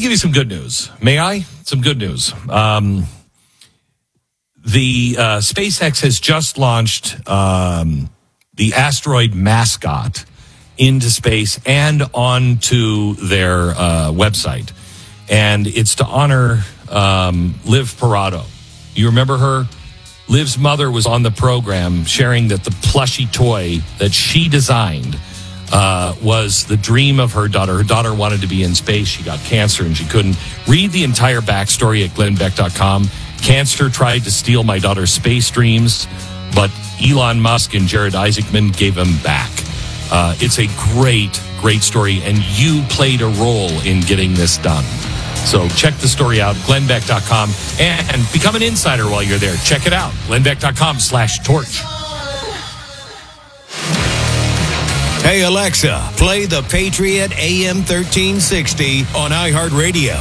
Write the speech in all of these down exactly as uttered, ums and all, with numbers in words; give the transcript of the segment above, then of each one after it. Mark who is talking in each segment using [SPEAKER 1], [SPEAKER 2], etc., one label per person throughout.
[SPEAKER 1] give you some good news. May I? Some good news. Um, the uh, SpaceX has just launched um, the asteroid Mascot into space and onto their uh, website. And it's to honor um, Liv Parado. You remember her? Liv's mother was on the program sharing that the plushy toy that she designed uh, was the dream of her daughter. Her daughter wanted to be in space. She got cancer and she couldn't. Read the entire backstory at glenn beck dot com. Cancer tried to steal my daughter's space dreams, but Elon Musk and Jared Isaacman gave him back. Uh, it's a great, great story, and you played a role in getting this done. So check the story out, glenn beck dot com, and become an insider while you're there. Check it out, glenn beck dot com slash torch.
[SPEAKER 2] Hey, Alexa, play the Patriot A M thirteen sixty on iHeartRadio.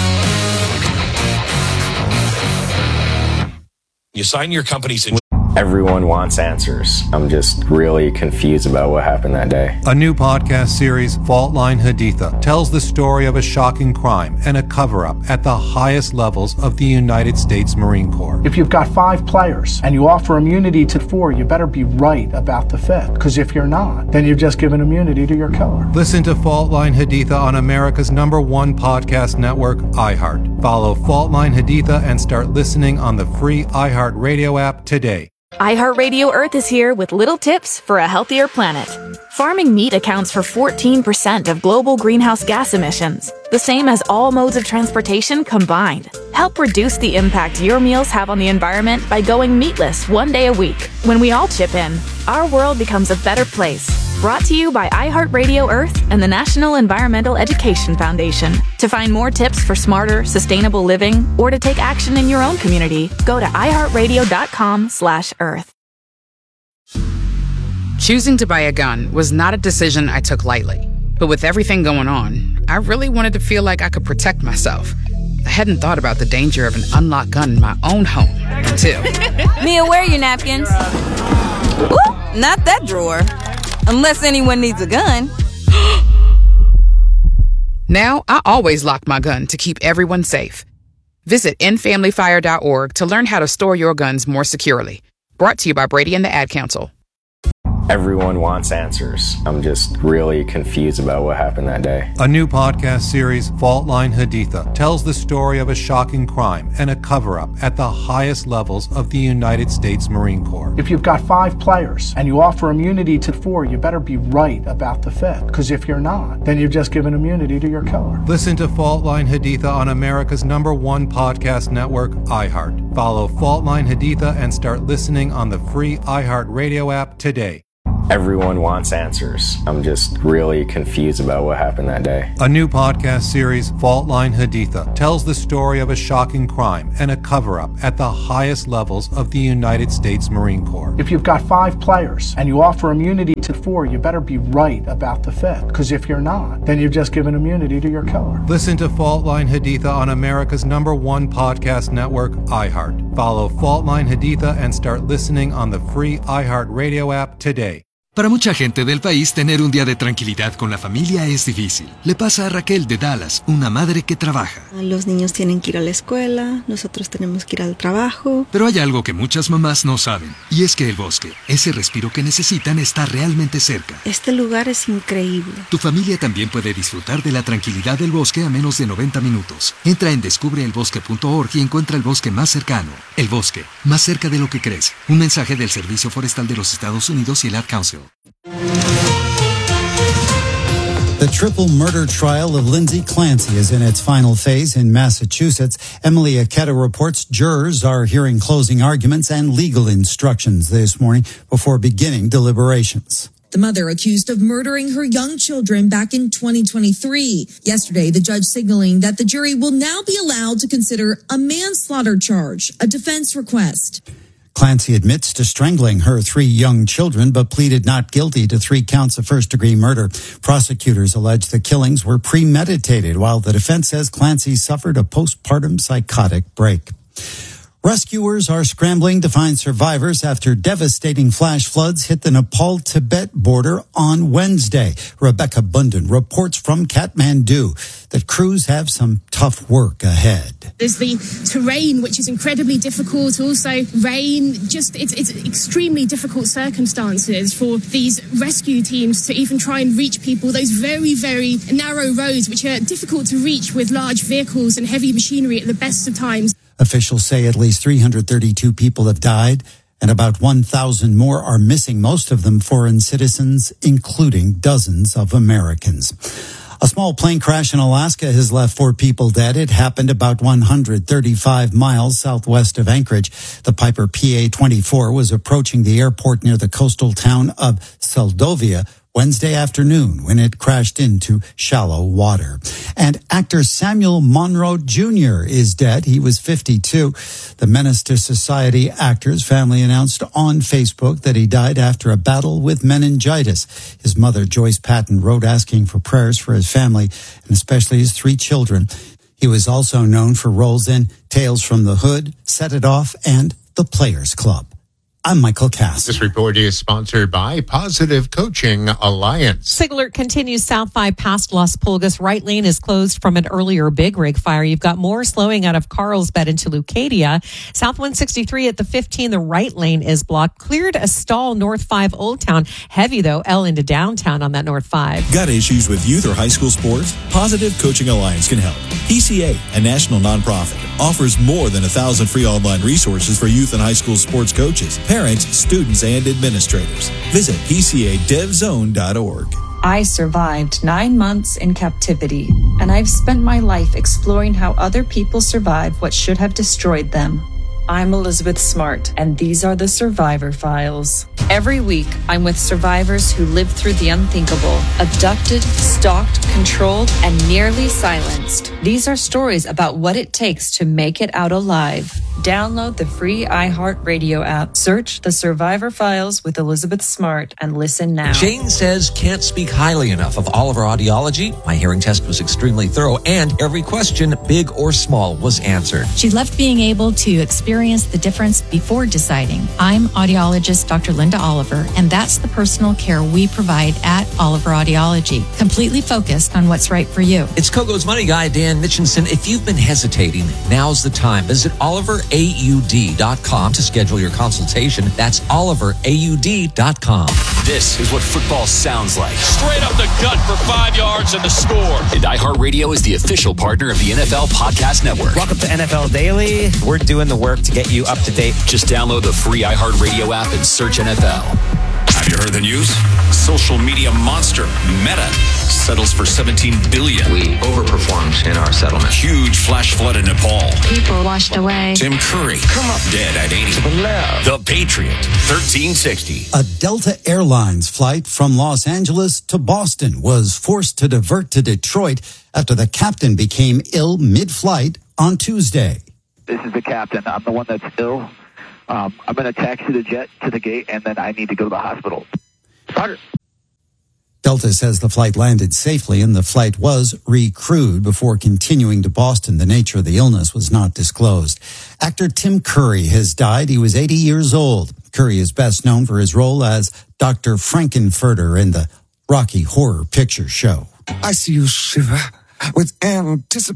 [SPEAKER 1] You sign your company's... In-
[SPEAKER 3] Everyone wants answers. I'm just really confused about what happened that day.
[SPEAKER 4] A new podcast series, Fault Line Haditha, tells the story of a shocking crime and a cover-up at the highest levels of the United States Marine Corps.
[SPEAKER 5] If you've got five players and you offer immunity to four, you better be right about the fifth. Because if you're not, then you've just given immunity to your killer.
[SPEAKER 4] Listen to Fault Line Haditha on America's number one podcast network, iHeart. Follow Fault Line Haditha and start listening on the free iHeartRadio app today.
[SPEAKER 6] iHeartRadio Earth is here with little tips for a healthier planet. Farming meat accounts for fourteen percent of global greenhouse gas emissions, the same as all modes of transportation combined. Help reduce the impact your meals have on the environment by going meatless one day a week. When we all chip in, our world becomes a better place. Brought to you by iHeartRadio Earth and the National Environmental Education Foundation. To find more tips for smarter, sustainable living, or to take action in your own community, go to iHeartRadio.com slash Earth.
[SPEAKER 7] Choosing to buy a gun was not a decision I took lightly. But with everything going on, I really wanted to feel like I could protect myself. I hadn't thought about the danger of an unlocked gun in my own home until...
[SPEAKER 8] Mia, where are your napkins? Ooh, not that drawer. Unless anyone needs a gun.
[SPEAKER 7] Now, I always lock my gun to keep everyone safe. Visit end family fire dot org to learn how to store your guns more securely. Brought to you by Brady and the Ad Council.
[SPEAKER 3] Everyone wants answers. I'm just really confused about what happened that day.
[SPEAKER 4] A new podcast series, Fault Line Haditha, tells the story of a shocking crime and a cover-up at the highest levels of the United States Marine Corps.
[SPEAKER 5] If you've got five players and you offer immunity to four, you better be right about the fifth. Because if you're not, then you've just given immunity to your killer.
[SPEAKER 4] Listen to Fault Line Haditha on America's number one podcast network, iHeart. Follow Fault Line Haditha and start listening on the free iHeartRadio app today.
[SPEAKER 3] Everyone wants answers. I'm just really confused about what happened that day.
[SPEAKER 4] A new podcast series, Fault Line Haditha, tells the story of a shocking crime and a cover-up at the highest levels of the United States Marine Corps.
[SPEAKER 5] If you've got five players and you offer immunity to four, you better be right about the fifth. Because if you're not, then you've just given immunity to your killer.
[SPEAKER 4] Listen to Fault Line Haditha on America's number one podcast network, iHeart. Follow Fault Line Haditha and start listening on the free iHeartRadio app today.
[SPEAKER 9] Para mucha gente del país, tener un día de tranquilidad con la familia es difícil. Le pasa a Raquel de Dallas, una madre que trabaja.
[SPEAKER 10] Los niños tienen que ir a la escuela, nosotros tenemos que ir al trabajo.
[SPEAKER 9] Pero hay algo que muchas mamás no saben, y es que el bosque, ese respiro que necesitan, está realmente cerca.
[SPEAKER 10] Este lugar es increíble.
[SPEAKER 9] Tu familia también puede disfrutar de la tranquilidad del bosque a menos de noventa minutos. Entra en descubre el bosque punto org y encuentra el bosque más cercano. El bosque, más cerca de lo que crees. Un mensaje del Servicio Forestal de los Estados Unidos y el Ad Council.
[SPEAKER 11] The triple murder trial of Lindsay Clancy is in its final phase in Massachusetts. Emily Aketa reports jurors are hearing closing arguments and legal instructions this morning before beginning deliberations.
[SPEAKER 12] The mother accused of murdering her young children back in twenty twenty-three. Yesterday, the judge signaling that the jury will now be allowed to consider a manslaughter charge, a defense request.
[SPEAKER 11] Clancy admits to strangling her three young children, but pleaded not guilty to three counts of first-degree murder. Prosecutors allege the killings were premeditated, while the defense says Clancy suffered a postpartum psychotic break. Rescuers are scrambling to find survivors after devastating flash floods hit the Nepal-Tibet border on Wednesday. Rebecca Bunden reports from Kathmandu that crews have some tough work ahead.
[SPEAKER 13] There's the terrain, which is incredibly difficult. Also, rain, just it's, it's extremely difficult circumstances for these rescue teams to even try and reach people. Those very, very narrow roads, which are difficult to reach with large vehicles and heavy machinery at the best of times.
[SPEAKER 11] Officials say at least three hundred thirty-two people have died and about one thousand more are missing, most of them foreign citizens, including dozens of Americans. A small plane crash in Alaska has left four people dead. It happened about one hundred thirty-five miles southwest of Anchorage. The Piper P A twenty-four was approaching the airport near the coastal town of Seldovia Wednesday afternoon when it crashed into shallow water. And actor Samuel Monroe Junior is dead. He was fifty-two. The Menace to Society actor's family announced on Facebook that he died after a battle with meningitis. His mother, Joyce Patton, wrote asking for prayers for his family and especially his three children. He was also known for roles in Tales from the Hood, Set It Off, and The Players Club. I'm Michael Cass.
[SPEAKER 14] This report is sponsored by Positive Coaching Alliance.
[SPEAKER 15] SIG alert continues south five past Las Pulgas. Right lane is closed from an earlier big rig fire. You've got more slowing out of Carlsbad into Leucadia. South one sixty-three at the fifteen, the right lane is blocked. Cleared a stall north five Old Town. Heavy, though, L into downtown on that north five.
[SPEAKER 16] Got issues with youth or high school sports? Positive Coaching Alliance can help. P C A, a national nonprofit, offers more than a thousand free online resources for youth and high school sports coaches, parents, students, and administrators. Visit P C A dev zone dot org.
[SPEAKER 17] I survived nine months in captivity, and I've spent my life exploring how other people survive what should have destroyed them. I'm Elizabeth Smart, and these are the Survivor Files. Every week, I'm with survivors who lived through the unthinkable, abducted, stalked, controlled, and nearly silenced. These are stories about what it takes to make it out alive. Download the free iHeartRadio app. Search The Survivor Files with Elizabeth Smart and listen now.
[SPEAKER 18] Jane says can't speak highly enough of Oliver Audiology. My hearing test was extremely thorough, and every question, big or small, was answered.
[SPEAKER 19] She loved being able to experience the difference before deciding. I'm audiologist Doctor Linda Oliver, and that's the personal care we provide at Oliver Audiology, completely focused on what's right for you.
[SPEAKER 18] It's Kogo's Money Guy, Dan Mitchinson. If you've been hesitating, now's the time. Visit Oliver A U D dot com to schedule your consultation. That's Oliver A U D dot com.
[SPEAKER 20] This is what football sounds like.
[SPEAKER 21] Straight up the gut for five yards and the score.
[SPEAKER 20] And iHeartRadio is the official partner of the N F L Podcast Network.
[SPEAKER 22] Welcome to N F L Daily. We're doing the work to get you up to date.
[SPEAKER 20] Just download the free iHeartRadio app and search N F L. Have you heard the news? Social media monster Meta settles for seventeen billion dollars.
[SPEAKER 23] We overperformed in our settlement.
[SPEAKER 20] Huge flash flood in Nepal.
[SPEAKER 24] People washed away.
[SPEAKER 20] Tim Curry, come up dead at eighty. The Patriot, thirteen sixty.
[SPEAKER 11] A Delta Airlines flight from Los Angeles to Boston was forced to divert to Detroit after the captain became ill mid-flight on Tuesday.
[SPEAKER 25] This is the captain. I'm the one that's ill. Um, I'm going to taxi the jet to the gate, and then I need to go to the hospital. Roger.
[SPEAKER 11] Delta says the flight landed safely and the flight was recrewed before continuing to Boston. The nature of the illness was not disclosed. Actor Tim Curry has died. He was eighty years old. Curry is best known for his role as Doctor Frankenfurter in the Rocky Horror Picture Show.
[SPEAKER 26] I see you shiver with anticipation.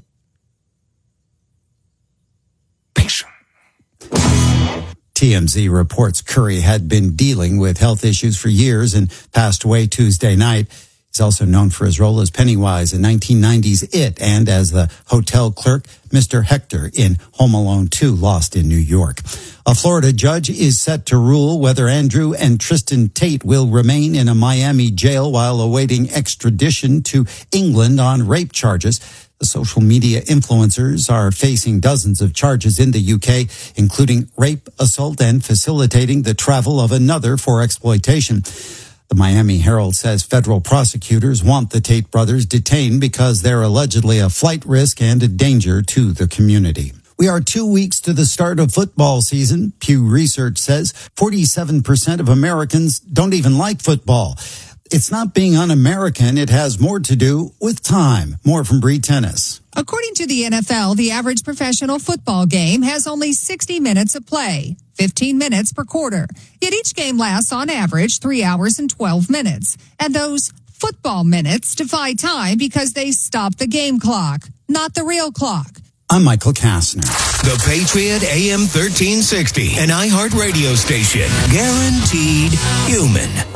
[SPEAKER 11] T M Z reports Curry had been dealing with health issues for years and passed away Tuesday night. He's also known for his role as Pennywise in nineteen nineties It and as the hotel clerk, Mister Hector, in Home Alone two, Lost in New York. A Florida judge is set to rule whether Andrew and Tristan Tate will remain in a Miami jail while awaiting extradition to England on rape charges. The social media influencers are facing dozens of charges in the U K, including rape, assault, and facilitating the travel of another for exploitation. The Miami Herald says federal prosecutors want the Tate brothers detained because they're allegedly a flight risk and a danger to the community. We are two weeks to the start of football season. Pew Research says forty-seven percent of Americans don't even like football. It's not being un-American. It has more to do with time. More from Bree Tennis.
[SPEAKER 1] According to the N F L, the average professional football game has only sixty minutes of play, fifteen minutes per quarter. Yet each game lasts on average three hours and twelve minutes. And those football minutes defy time because they stop the game clock, not the real clock.
[SPEAKER 11] I'm Michael Kastner.
[SPEAKER 2] The Patriot A M thirteen sixty, an iHeart radio station, guaranteed human.